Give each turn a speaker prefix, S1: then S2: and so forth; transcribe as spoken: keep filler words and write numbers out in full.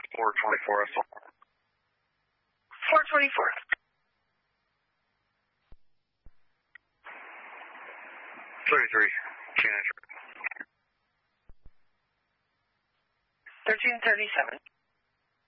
S1: four twenty-four S L.
S2: four twenty-four.
S1: thirty-three, change.
S2: thirteen thirty-seven.